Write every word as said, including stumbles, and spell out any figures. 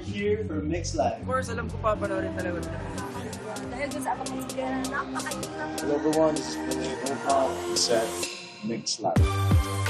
we're here for Mix Live. Of course, alam ko papanoorin talaga ito. Dahil dun sa abang mga napakailang. Hello everyone, this is Vinny Hip Hop set Mix Live.